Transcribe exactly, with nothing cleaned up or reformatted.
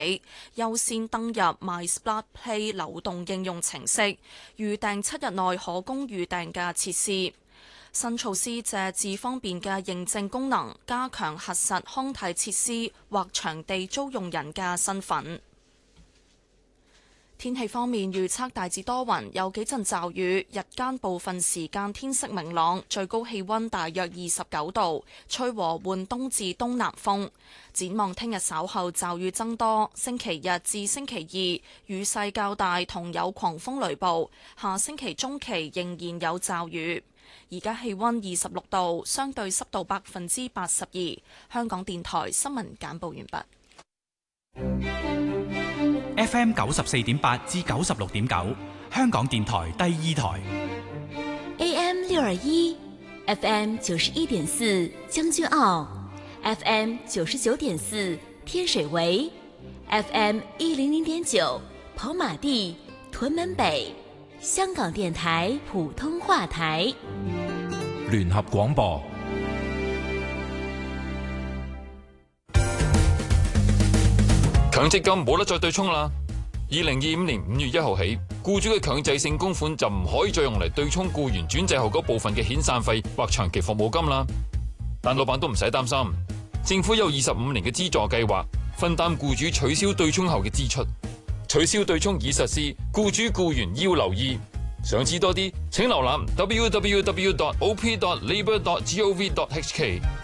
優先登入 MySmartPay 流動應用程式，預訂七日內可供預訂嘅設施。新措施借智方便嘅認證功能，加強核實康體設施或場地租用人嘅身份。天氣方面預測大致多雲，有幾陣驟雨，日間部分時間天色明朗，最高氣溫大約二十九度，吹和緩東至東南風。展望聽日稍後驟雨增多，星期日至星期二雨勢較大，同有狂風雷暴。下星期中期仍然有驟雨。而家氣溫二十六度，相對濕度百分之八十二。香港電台新聞簡報完畢。 F M 九十四點八至九十六點九，香港電台第二台。 A M 六二一 ，F M 九十一點四將軍澳 ，F M 九十九點四天水圍 ，F M 一零零點九跑馬地屯門北，香港電台普通話台。 聯合廣播。 強積金冇得再對沖啦！二零二五年五月一號起，僱主嘅強制性供款就唔可以再用嚟對沖僱員轉制後嗰部分嘅遣散費或長期服務金啦。但老闆都唔使擔心，政府有二十五年嘅資助計劃，分擔僱主取消對沖後嘅支出。取消對沖已實施，僱主僱員要留意。想知多啲，請瀏覽 w w w dot o p dot labour dot gov dot h k。